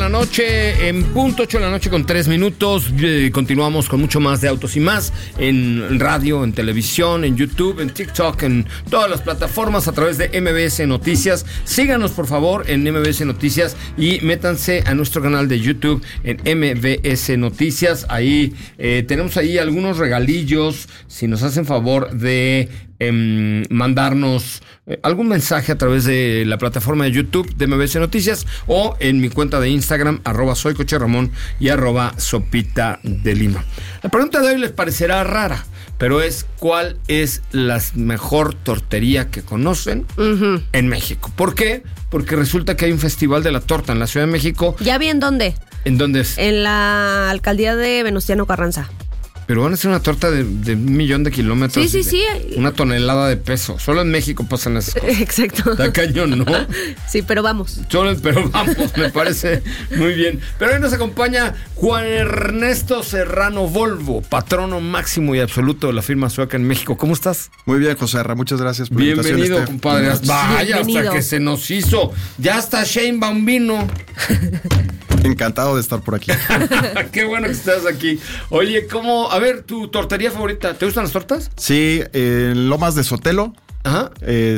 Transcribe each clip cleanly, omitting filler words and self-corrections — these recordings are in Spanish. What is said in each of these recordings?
la noche, en punto 8 de la noche con 3 minutos. Continuamos con mucho más de Autos y Más en radio, en televisión, en YouTube, en TikTok, en todas las plataformas a través de MBS Noticias. Síganos por favor en MBS Noticias y métanse a nuestro canal de YouTube en MBS Noticias. Ahí tenemos ahí algunos regalillos. Si nos hacen favor de mandarnos algún mensaje a través de la plataforma de YouTube de MBS Noticias o en mi cuenta de Instagram @soycocheramón y @sopita de lima. La pregunta de hoy les parecerá rara, pero es: ¿cuál es la mejor tortería que conocen en México? ¿Por qué? Porque resulta que hay un festival de la torta en la Ciudad de México. ¿Ya vi en dónde? ¿En dónde es? En la alcaldía de Venustiano Carranza. Pero van a hacer una torta de 1,000,000 de kilómetros. Sí. Una tonelada de peso. Solo en México pasan esas cosas. Exacto. Está cañón, ¿no? Sí, pero vamos. Pero vamos, me parece muy bien. Pero hoy nos acompaña Juan Ernesto Serrano Volvo, patrono máximo y absoluto de la firma sueca en México. ¿Cómo estás? Muy bien, José Ra, muchas gracias por la invitación. Bienvenido, compadre. Vaya, bienvenido. hasta que se nos hizo. Ya está Shane Bambino. Encantado de estar por aquí. Qué bueno que estás aquí. Oye, a ver, tu tortería favorita, ¿te gustan las tortas? Sí, en Lomas de Sotelo. Ajá.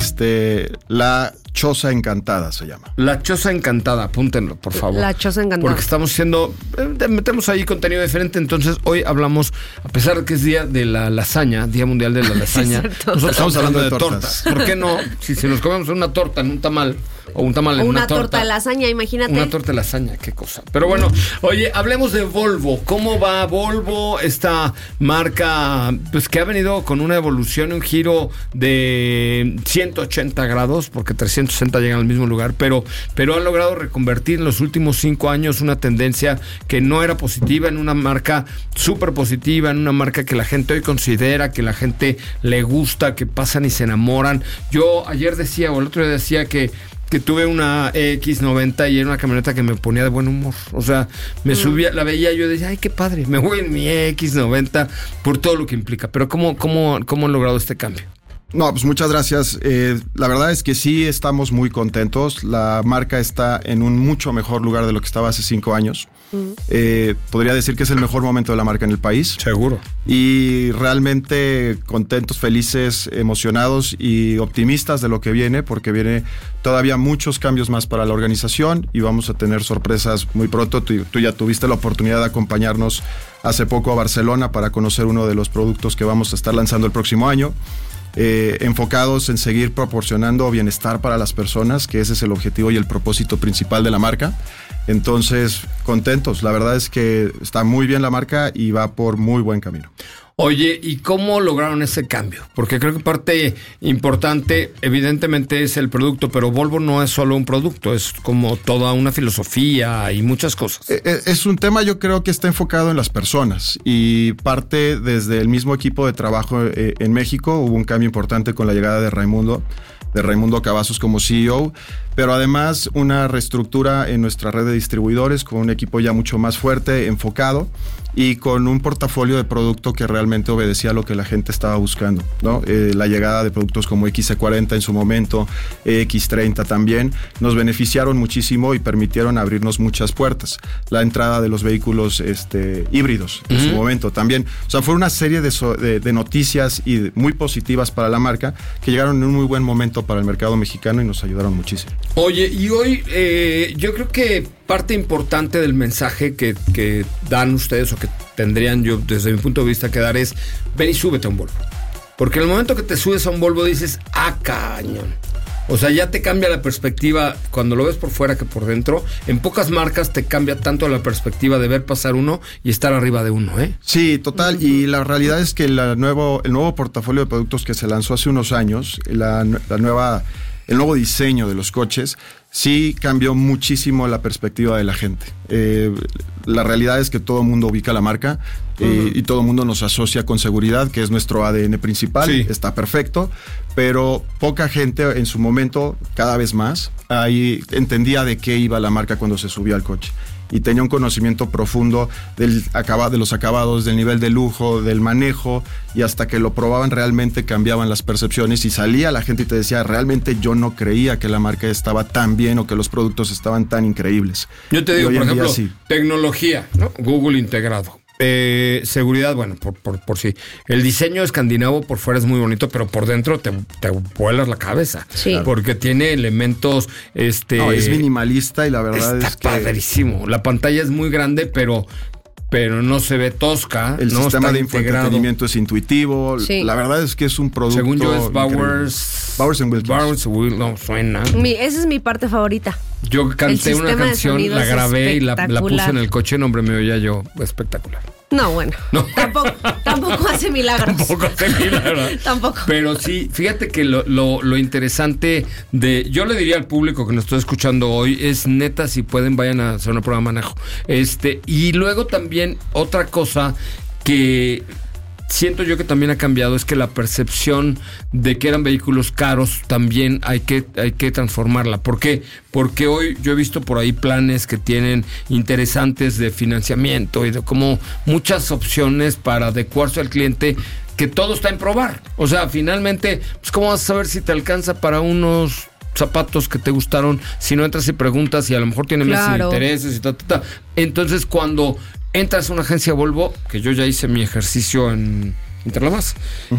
La Choza Encantada se llama. La Choza Encantada, apúntenlo, por favor. La Choza Encantada. Porque estamos metemos ahí contenido diferente, entonces hoy hablamos, a pesar de que es día de la lasaña, Día Mundial de la Lasaña, nosotros estamos hablando de tortas. ¿Por qué no? Si nos comemos una torta en un tamal, o un tamal en una torta. Una torta de lasaña, imagínate. Una torta de lasaña, qué cosa. Pero bueno, oye, hablemos de Volvo. ¿Cómo va Volvo, esta marca, pues que ha venido con una evolución, un giro de 180 grados, porque 360 llegan al mismo lugar, pero ha logrado reconvertir en los últimos 5 años una tendencia que no era positiva en una marca súper positiva, en una marca que la gente hoy considera, que la gente le gusta, que pasan y se enamoran. Yo ayer decía, o el otro día decía que tuve una EX90 y era una camioneta que me ponía de buen humor. O sea, me subía, la veía, yo decía, ay, qué padre, me voy en mi EX90 por todo lo que implica. Pero ¿cómo han logrado este cambio? No, pues muchas gracias. La verdad es que sí estamos muy contentos. La marca está en un mucho mejor lugar de lo que estaba hace 5 años. Podría decir que es el mejor momento de la marca en el país. Seguro. Y realmente contentos, felices, emocionados y optimistas de lo que viene, porque viene todavía muchos cambios más para la organización y vamos a tener sorpresas muy pronto. Tú ya tuviste la oportunidad de acompañarnos hace poco a Barcelona para conocer uno de los productos que vamos a estar lanzando el próximo año. Enfocados en seguir proporcionando bienestar para las personas, que ese es el objetivo y el propósito principal de la marca. Entonces, contentos. La verdad es que está muy bien la marca y va por muy buen camino. Oye, ¿y cómo lograron ese cambio? Porque creo que parte importante, evidentemente, es el producto, pero Volvo no es solo un producto, es como toda una filosofía y muchas cosas. Es un tema, yo creo que está enfocado en las personas y parte desde el mismo equipo de trabajo en México. Hubo un cambio importante con la llegada de Raimundo Cavazos como CEO, pero además una reestructura en nuestra red de distribuidores con un equipo ya mucho más fuerte, enfocado y con un portafolio de producto que realmente obedecía a lo que la gente estaba buscando, ¿no? La llegada de productos como XC40 en su momento, X30 también, nos beneficiaron muchísimo y permitieron abrirnos muchas puertas. La entrada de los vehículos híbridos en su momento también. O sea, fue una serie de noticias y muy positivas para la marca que llegaron en un muy buen momento para el mercado mexicano y nos ayudaron muchísimo. Oye, y hoy yo creo que parte importante del mensaje que dan ustedes o que tendrían yo desde mi punto de vista que dar es: ven y súbete a un Volvo. Porque en el momento que te subes a un Volvo dices, cañón. O sea, ya te cambia la perspectiva cuando lo ves por fuera que por dentro. En pocas marcas te cambia tanto la perspectiva de ver pasar uno y estar arriba de uno, ¿eh? Sí, total. Y la realidad es que el nuevo portafolio de productos que se lanzó hace unos años, el nuevo diseño de los coches, sí cambió muchísimo la perspectiva de la gente. La realidad es que todo el mundo ubica la marca y todo el mundo nos asocia con seguridad, que es nuestro ADN principal. Sí. Está perfecto, pero poca gente en su momento, cada vez más, ahí entendía de qué iba la marca cuando se subía al coche. Y tenía un conocimiento profundo de los acabados, del nivel de lujo, del manejo, y hasta que lo probaban realmente cambiaban las percepciones y salía la gente y te decía, realmente yo no creía que la marca estaba tan bien o que los productos estaban tan increíbles. Yo te digo, por ejemplo, tecnología, ¿no? Google integrado. Seguridad, bueno, por sí. El diseño escandinavo por fuera es muy bonito, pero por dentro te vuelas la cabeza. Sí. Porque tiene elementos. No, es minimalista y la verdad es que. Padrísimo. La pantalla es muy grande, pero no se ve tosca. El sistema de infoentretenimiento es intuitivo. Sí. La verdad es que es un producto. Según yo, es Bowers Wilkins. Bowers Wilkins, no suena. Esa es mi parte favorita. Yo canté una canción, la grabé y la puse en el coche. No, hombre, me oía yo espectacular. No, bueno. No. Tampoco hace milagros. Tampoco hace milagros. Tampoco. Pero sí, fíjate que lo interesante yo le diría al público que nos está escuchando hoy, es neta, si pueden, vayan a hacer una prueba de manejo. Y luego también otra cosa que siento yo que también ha cambiado es que la percepción de que eran vehículos caros también hay que transformarla. ¿Por qué? Porque hoy yo he visto por ahí planes que tienen interesantes de financiamiento y de como muchas opciones para adecuarse al cliente, que todo está en probar. O sea, finalmente, pues ¿cómo vas a saber si te alcanza para unos zapatos que te gustaron si no entras y preguntas y a lo mejor tiene meses de intereses y ta? Entonces, cuando entras a una agencia Volvo, que yo ya hice mi ejercicio en Interlamas,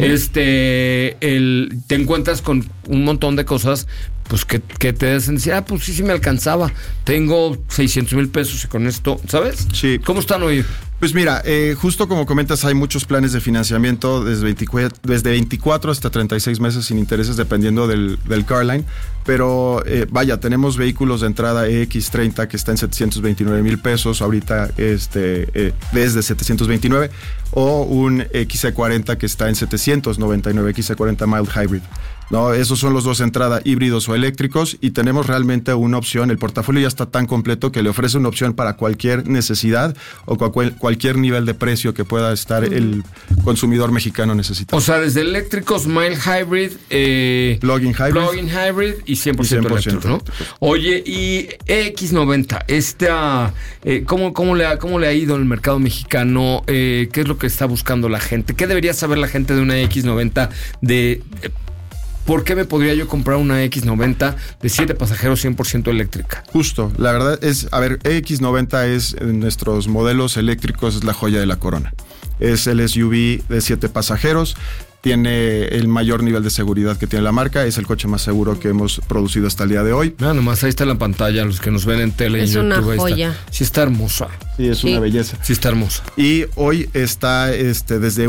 te encuentras con un montón de cosas pues que te hacen decir, pues sí me alcanzaba, tengo 600,000 pesos y con esto, ¿sabes? Sí. ¿Cómo están hoy? Pues mira, justo como comentas, hay muchos planes de financiamiento desde 24 hasta 36 meses sin intereses dependiendo del Carline, pero tenemos vehículos de entrada EX30 que está en 729,000 pesos ahorita desde 729, o un XC40 que está en 799, XC40 Mild Hybrid. No, esos son los dos de entrada, híbridos o eléctricos, y tenemos realmente una opción. El portafolio ya está tan completo que le ofrece una opción para cualquier necesidad o cualquier nivel de precio que pueda estar el consumidor mexicano necesitando. O sea, desde eléctricos, mild hybrid, plug-in hybrid y 100% eléctrico, ¿no? Oye, y EX90, ¿cómo le ha ido el mercado mexicano? ¿Qué es lo que está buscando la gente? ¿Qué debería saber la gente de una EX90 ¿Por qué me podría yo comprar una X90 de 7 pasajeros 100% eléctrica? Justo, la verdad es, X90 es, en nuestros modelos eléctricos, es la joya de la corona. Es el SUV de 7 pasajeros, tiene el mayor nivel de seguridad que tiene la marca, es el coche más seguro que hemos producido hasta el día de hoy. Nomás ahí está en la pantalla, los que nos ven en tele y en YouTube. Es una joya. Sí está hermosa. Sí, es una belleza. Sí está hermosa. Y hoy está desde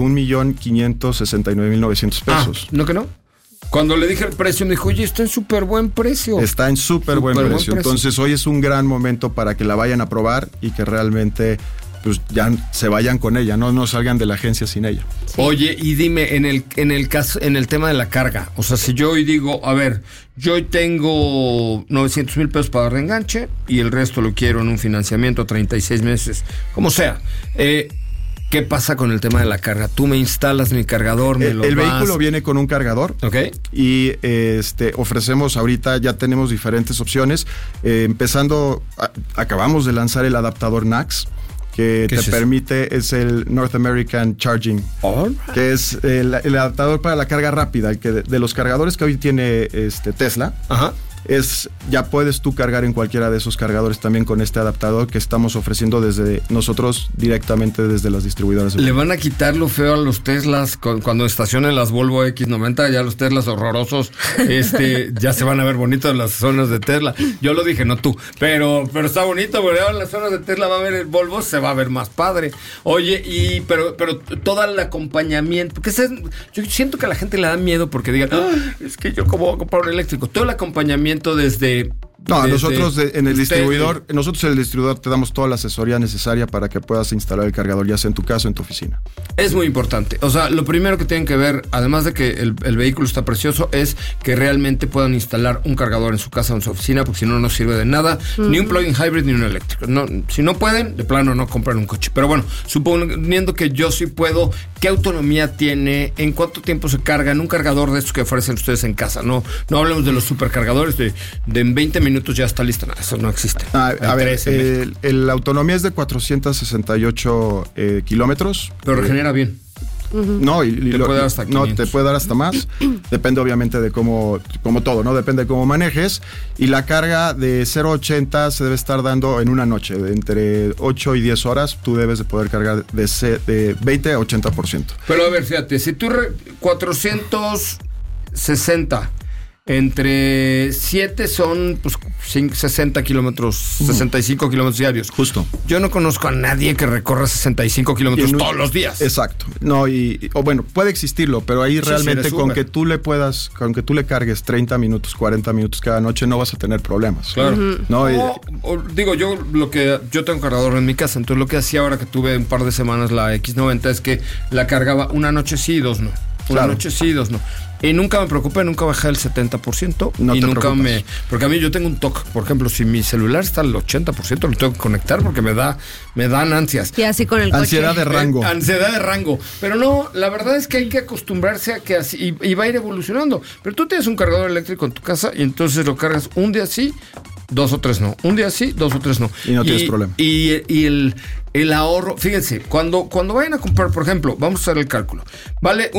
1,569,900 pesos. ¿No que no? Cuando le dije el precio, me dijo, oye, está en súper buen precio. Está en súper buen precio. Entonces, hoy es un gran momento para que la vayan a probar y que realmente pues ya se vayan con ella, no salgan de la agencia sin ella. Sí. Oye, y dime, en el caso, en el tema de la carga, o sea, si yo hoy digo, a ver, yo hoy tengo 900,000 pesos para dar enganche y el resto lo quiero en un financiamiento a 36 meses, como sea, ¿qué pasa con el tema de la carga? Tú me instalas mi cargador, el vehículo viene con un cargador. Ok. Y ofrecemos ahorita, ya tenemos diferentes opciones. Empezando, acabamos de lanzar el adaptador NACS, que te permite, es el North American Charging, que es el adaptador para la carga rápida, el que de los cargadores que hoy tiene Tesla. Ajá. Ya puedes tú cargar en cualquiera de esos cargadores también con este adaptador que estamos ofreciendo desde nosotros directamente desde las distribuidoras. Le van a quitar lo feo a los Teslas cuando estacionen las Volvo X90, ya los Teslas horrorosos, ya se van a ver bonitos las zonas de Tesla. Yo lo dije, no tú, pero está bonito, porque ahora en las zonas de Tesla va a ver el Volvo, se va a ver más padre. Oye, pero todo el acompañamiento, porque yo siento que a la gente le da miedo porque digan, es que yo cómo voy a comprar un eléctrico. Todo el acompañamiento desde... No, nosotros en el distribuidor te damos toda la asesoría necesaria para que puedas instalar el cargador, ya sea en tu casa o en tu oficina. Es muy importante. O sea, lo primero que tienen que ver, además de que el vehículo está precioso, es que realmente puedan instalar un cargador en su casa o en su oficina, porque si no, no sirve de nada, ni un plug-in hybrid ni un eléctrico. No, si no pueden, de plano no compran un coche. Pero bueno, suponiendo que yo sí puedo, ¿qué autonomía tiene? ¿En cuánto tiempo se carga en un cargador de estos que ofrecen ustedes en casa? No hablemos de los supercargadores de en 20 minutos minutos ya está lista. No, eso no existe. A ver, la autonomía es de 468 kilómetros. Pero regenera bien. No, te puede dar hasta 500. No, te puede dar hasta más. Depende obviamente de como todo, ¿no? Depende de cómo manejes. Y la carga de 0-80 se debe estar dando en una noche. De entre 8 y 10 horas tú debes de poder cargar de 20 a 80%. Pero a ver, fíjate, si tú 460 entre 7 son pues 60 kilómetros, 65 kilómetros diarios. Justo. Yo no conozco a nadie que recorra 65 kilómetros todos los días. Exacto. No, o bueno, puede existirlo, pero ahí realmente sí, con que tú le cargues 30 minutos, 40 minutos cada noche, no vas a tener problemas. Claro. No, digo, yo tengo cargador en mi casa, entonces lo que hacía ahora que tuve un par de semanas la X90 es que la cargaba una noche sí y 2 no. Una noche sí y 2 no. Y nunca me preocupé, nunca bajé el 70%. No y te nunca preocupes. porque a mí yo tengo un TOC. Por ejemplo, si mi celular está al 80%, lo tengo que conectar porque me dan ansias. Y así con el Ansiedad coche. de rango. Ansiedad de rango. Pero no, la verdad es que hay que acostumbrarse a que así, y va a ir evolucionando. Pero tú tienes un cargador eléctrico en tu casa y entonces lo cargas un día sí, 2 o 3 no. Un día sí, 2 o 3 no. Y no tienes problema. Y el ahorro, fíjense, cuando vayan a comprar, por ejemplo, vamos a hacer el cálculo, vale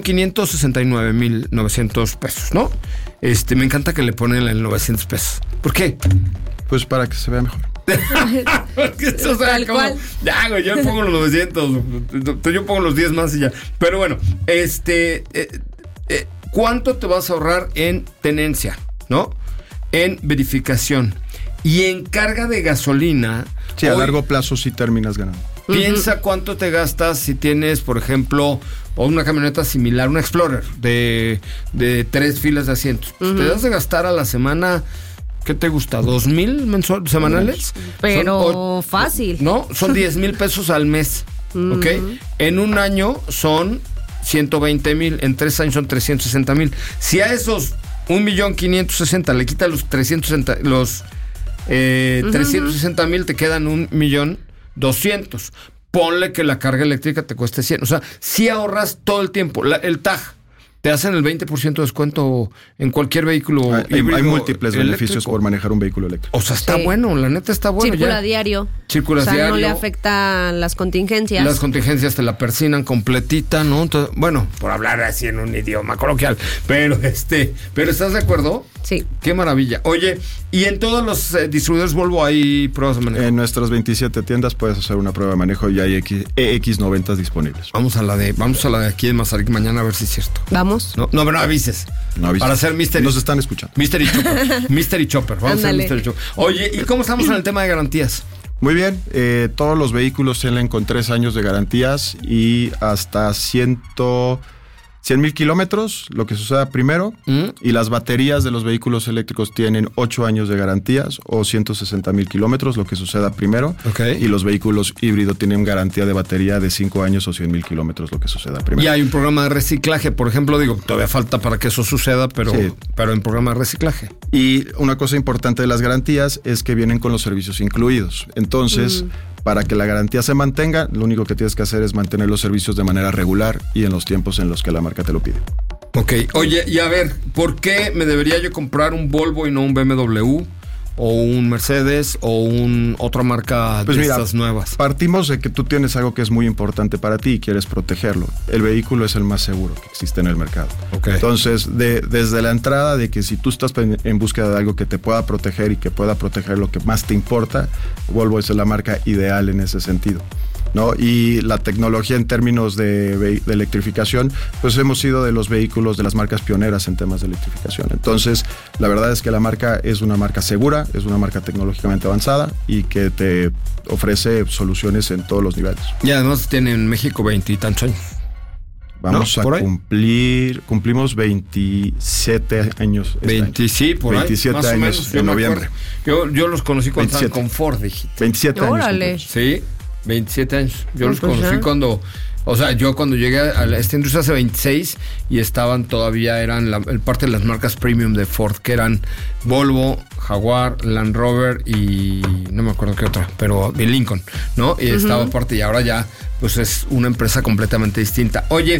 1,569,900 pesos, ¿no? Me encanta que le ponen el 900 pesos. ¿Por qué? Pues para que se vea mejor. O sea, Tal cual. Ya, güey, yo pongo los 900, yo pongo los 10 más y ya. Pero bueno, ¿cuánto te vas a ahorrar en tenencia, no? En verificación y en carga de gasolina. Sí, a largo plazo sí terminas ganando. Piensa cuánto te gastas si tienes, por ejemplo, o una camioneta similar, una Explorer de 3 filas de asientos. Pues te das de gastar a la semana, ¿qué te gusta? ¿2,000 semanales? Pero fácil. No, son 10,000 pesos al mes. ¿Ok? En un año son 120,000, en 3 años son 360,000. Si a esos 1,560,000 le quitas los 360,000, te quedan 1,200,000. Ponle que la carga eléctrica te cueste 100. O sea, si ahorras todo el tiempo. El TAG, te hacen el 20% de descuento en cualquier vehículo híbrido. Hay múltiples eléctrico. beneficios por manejar un vehículo eléctrico. O sea, está Sí. bueno, la neta está bueno. Circula ya. diario. Circulas o sea, diario. no le afectan las contingencias. Las contingencias te la persinan completita, ¿no? Entonces, bueno, por hablar así en un idioma coloquial, pero ¿estás de acuerdo? Sí. Qué maravilla. Oye, ¿y en todos los distribuidores Volvo hay pruebas de manejo? En nuestras 27 tiendas puedes hacer una prueba de manejo y hay EX90 disponibles. Vamos a la de aquí en Mazarik mañana a ver si es cierto. Vamos. No, pero no avises. No avises. Para hacer Mystery. Nos están escuchando. Mystery Chopper. Mystery Chopper. Vamos Ándale. a hacer Mystery Chopper. Oye, ¿y cómo estamos en el tema de garantías? Muy bien, todos los vehículos tienen con 3 años de garantías y hasta 100,000 kilómetros, lo que suceda primero, y las baterías de los vehículos eléctricos tienen 8 años de garantías o 160,000 kilómetros, lo que suceda primero, Okay. y los vehículos híbridos tienen garantía de batería de 5 años o 100,000 kilómetros, lo que suceda primero. Y hay un programa de reciclaje, por ejemplo, todavía falta para que eso suceda, pero Sí. en programa de reciclaje. Y una cosa importante de las garantías es que vienen con los servicios incluidos. Entonces, para que la garantía se mantenga, lo único que tienes que hacer es mantener los servicios de manera regular y en los tiempos en los que la marca te lo pide. Ok, oye, y a ver, ¿por qué me debería yo comprar un Volvo y no un BMW? O un Mercedes o otra marca Pues de mira, estas nuevas. Partimos de que tú tienes algo que es muy importante para ti y quieres protegerlo. El vehículo es el más seguro que existe en el mercado. Ok. Entonces, desde la entrada de que si tú estás en búsqueda de algo que te pueda proteger y que pueda proteger lo que más te importa, Volvo es la marca ideal en ese sentido, ¿no? Y la tecnología en términos de electrificación, pues hemos sido de los vehículos de las marcas pioneras en temas de electrificación. Entonces, la verdad es que la marca es una marca segura, es una marca tecnológicamente avanzada y que te ofrece soluciones en todos los niveles. Y además tiene en México 20 y tantos años. Vamos ¿No? a ¿Por ahí? cumplimos 27 años. este año. Sí, por 27 ahí, más o años menos, yo en me noviembre. acuerdo. Yo los conocí cuando estaban 27. con Ford, dijiste. 27 años. Órale. cumplimos. Sí, 27 años. Yo No, los pues conocí ya. cuando llegué a esta industria hace 26 y estaban todavía, eran parte de las marcas premium de Ford, que eran Volvo, Jaguar, Land Rover y no me acuerdo qué otra, pero Lincoln, ¿no? Y estaba parte y ahora ya pues es una empresa completamente distinta. Oye,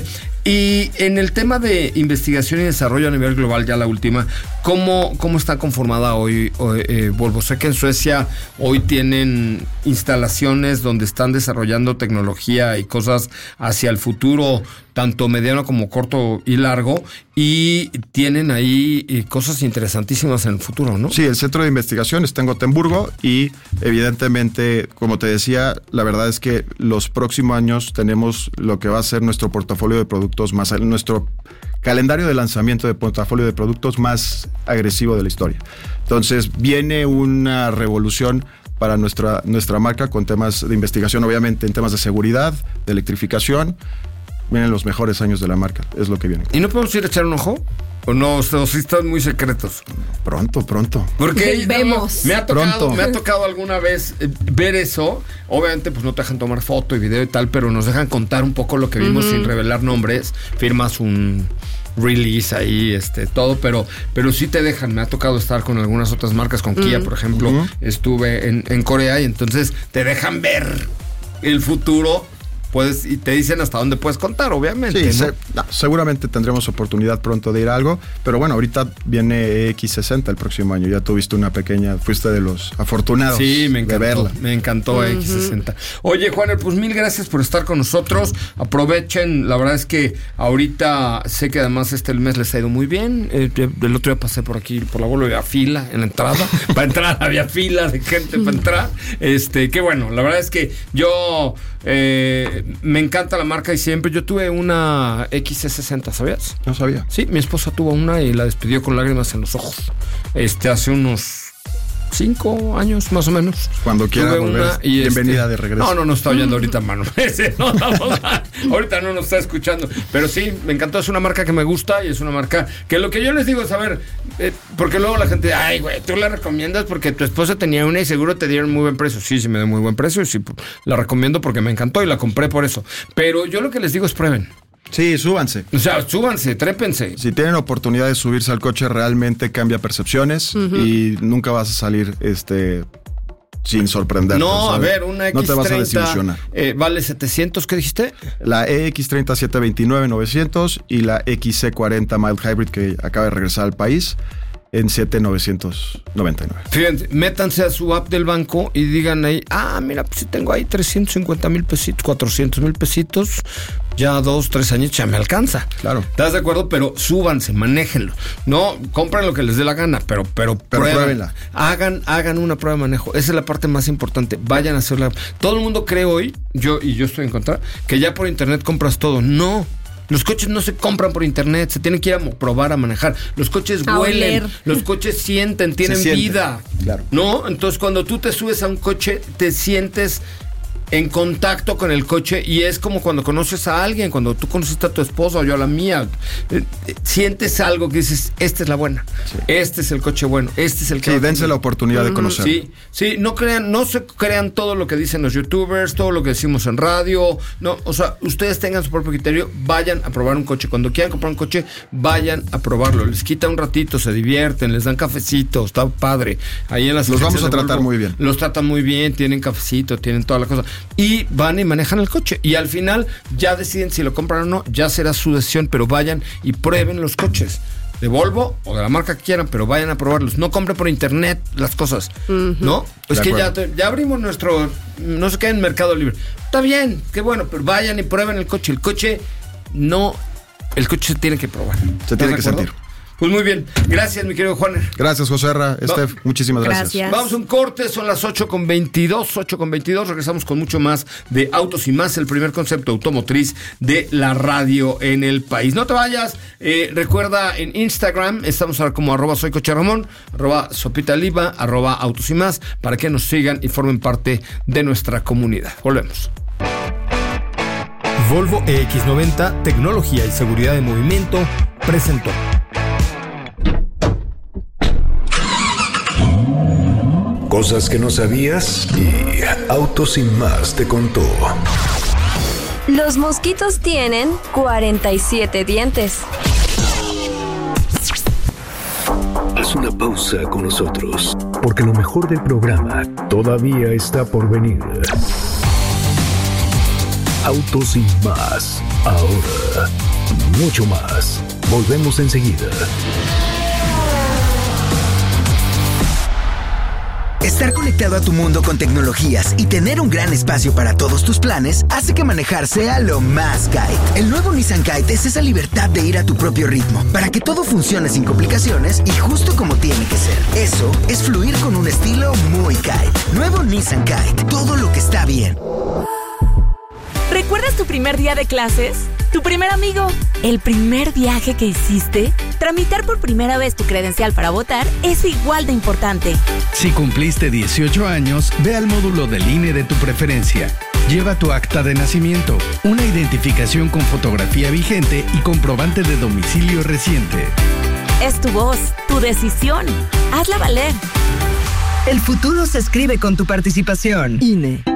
Y en el tema de investigación y desarrollo a nivel global, ya la última, ¿cómo está conformada hoy Volvo? Sé que en Suecia hoy tienen instalaciones donde están desarrollando tecnología y cosas hacia el futuro, tanto mediano como corto y largo, y tienen ahí cosas interesantísimas en el futuro, ¿no? Sí, el centro de investigación está en Gotemburgo y evidentemente, como te decía, la verdad es que los próximos años tenemos lo que va a ser nuestro portafolio de productos nuestro calendario de lanzamiento de portafolio de productos más agresivo de la historia. Entonces viene una revolución para nuestra marca con temas de investigación, obviamente en temas de seguridad, de electrificación. Vienen los mejores años de la marca, es lo que viene. ¿Y no podemos ir a echar un ojo? ¿O no? ¿O sí están muy secretos? Pronto. Porque vemos. Me ha tocado alguna vez ver eso. Obviamente, pues no te dejan tomar foto y video y tal, pero nos dejan contar un poco lo que vimos sin revelar nombres. Firmas un release ahí, todo, pero sí te dejan. Me ha tocado estar con algunas otras marcas, con Kia, por ejemplo. Estuve en Corea y entonces te dejan ver el futuro. Y te dicen hasta dónde puedes contar, obviamente. Sí, ¿no? Seguramente tendremos oportunidad pronto de ir a algo, pero bueno, ahorita viene X60 el próximo año. Ya tuviste fuiste de los afortunados de verla. Me encantó X60. Oye, Juaner, pues mil gracias por estar con nosotros. Aprovechen, la verdad es que ahorita sé que además el mes les ha ido muy bien. El otro día pasé por aquí, por la Volvo, había fila en la entrada. Para entrar había fila de gente para entrar. Qué bueno, la verdad es que yo... me encanta la marca y siempre. Yo tuve una XC60, ¿sabías? No sabía. Sí, mi esposa tuvo una y la despidió con lágrimas en los ojos. Hace unos 5 años más o menos. Cuando quiera volver, bienvenida de regreso. No está oyendo ahorita, mano. Ahorita no nos está escuchando. Pero sí, me encantó. Es una marca que me gusta y es una marca que lo que yo les digo es, a ver, porque luego la gente, ay, güey, tú la recomiendas porque tu esposa tenía una y seguro te dieron muy buen precio. Sí, me dio muy buen precio. Sí, la recomiendo porque me encantó y la compré por eso. Pero yo lo que les digo es prueben. Sí, súbanse. O sea, súbanse, trépense. Si tienen oportunidad de subirse al coche, realmente cambia percepciones y nunca vas a salir sin sorprender. No, ¿sabes? A ver, una X30 no te vas a desilusionar. Vale 700, ¿qué dijiste? La EX30 729,900 y la XC40 Mild Hybrid que acaba de regresar al país en 7,999. Fíjense, métanse a su app del banco y digan ahí, mira, pues si tengo ahí 350,000 pesitos, 400,000 pesitos, ya 2-3 años ya me alcanza. Claro. ¿Estás de acuerdo? Pero súbanse, manéjenlo. No, compren lo que les dé la gana, pero pruébenla. Hagan una prueba de manejo. Esa es la parte más importante. Vayan a hacerla. Todo el mundo cree hoy, yo estoy en contra, que ya por internet compras todo. No. Los coches no se compran por internet, se tienen que ir a probar a manejar. Los coches huelen, los coches sienten, tienen vida. Claro. ¿No? Entonces, cuando tú te subes a un coche, te sientes en contacto con el coche y es como cuando conoces a alguien, cuando tú conociste a tu esposa o yo a la mía, sientes algo que dices, esta es la buena, este es el coche bueno, este es el que... Sí, dense la oportunidad de conocerlo. Sí, no se crean todo lo que dicen los youtubers, todo lo que decimos en radio, no, o sea, ustedes tengan su propio criterio, vayan a probar un coche, cuando quieran comprar un coche, vayan a probarlo, les quita un ratito, se divierten, les dan cafecito, está padre, ahí en las los vamos a tratar muy bien. Los tratan muy bien, tienen cafecito, tienen toda la cosa. Y van y manejan el coche. Y al final ya deciden si lo compran o no. Ya será su decisión, pero vayan y prueben los coches. De Volvo o de la marca que quieran, pero vayan a probarlos. No compren por internet las cosas. ¿No? Es que ya abrimos nuestro... No sé qué en Mercado Libre. Está bien, qué bueno, pero vayan y prueben el coche. El coche se tiene que probar. Se tiene que sentir. Pues muy bien, gracias mi querido Juaner. Gracias José R. Estef, muchísimas gracias. Vamos a un corte, son las 8:22, regresamos con mucho más de Autos y Más, el primer concepto automotriz de la radio en el país. No te vayas, recuerda en Instagram, estamos ahora como @soycocheramón, @sopitaliva, @Autos y Más, para que nos sigan y formen parte de nuestra comunidad. Volvemos. Volvo EX90, tecnología y seguridad de movimiento, presentó. Cosas que no sabías y Autos y Más te contó. Los mosquitos tienen 47 dientes. Haz una pausa con nosotros, porque lo mejor del programa todavía está por venir. Autos y Más, ahora. mucho más. Volvemos enseguida. Estar conectado a tu mundo con tecnologías y tener un gran espacio para todos tus planes hace que manejar sea lo más Kite. El nuevo Nissan Kite es esa libertad de ir a tu propio ritmo, para que todo funcione sin complicaciones y justo como tiene que ser. Eso es fluir con un estilo muy Kite. Nuevo Nissan Kite, todo lo que está bien. ¿Recuerdas tu primer día de clases? ¿Tu primer amigo? ¿El primer viaje que hiciste? Tramitar por primera vez tu credencial para votar es igual de importante. Si cumpliste 18 años, ve al módulo del INE de tu preferencia. Lleva tu acta de nacimiento, una identificación con fotografía vigente y comprobante de domicilio reciente. Es tu voz, tu decisión. Hazla valer. El futuro se escribe con tu participación. INE.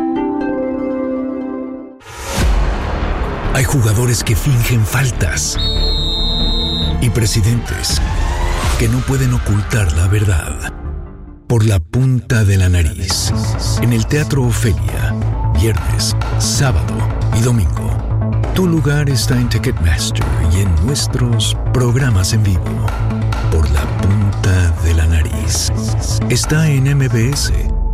Hay jugadores que fingen faltas y presidentes que no pueden ocultar la verdad por la punta de la nariz. En el Teatro Ofelia, viernes, sábado y domingo. Tu lugar está en Ticketmaster y en nuestros programas en vivo. Por la punta de la nariz. Está en MBS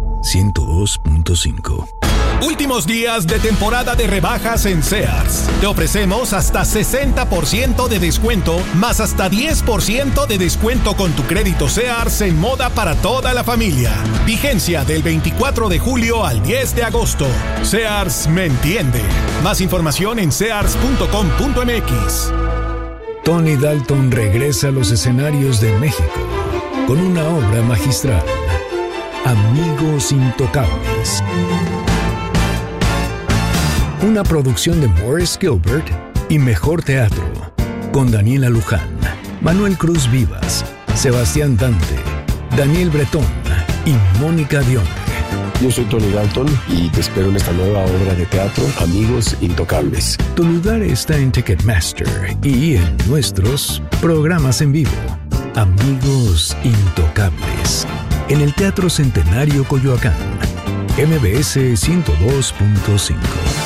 102.5. Últimos días de temporada de rebajas en Sears. Te ofrecemos hasta 60% de descuento, más hasta 10% de descuento con tu crédito Sears en moda para toda la familia. Vigencia del 24 de julio al 10 de agosto. Sears me entiende. Más información en sears.com.mx. Tony Dalton regresa a los escenarios de México con una obra magistral. Amigos Intocables. Una producción de Morris Gilbert y Mejor Teatro, con Daniela Luján, Manuel Cruz Vivas, Sebastián Dante, Daniel Bretón y Mónica Dione. Yo soy Tony Dalton y te espero en esta nueva obra de teatro, Amigos Intocables. Tu lugar está en Ticketmaster y en nuestros programas en vivo. Amigos Intocables, en el Teatro Centenario Coyoacán, MBS 102.5.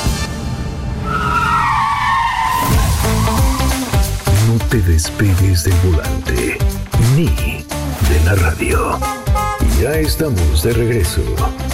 No te despegues del volante, ni de la radio. Ya estamos de regreso.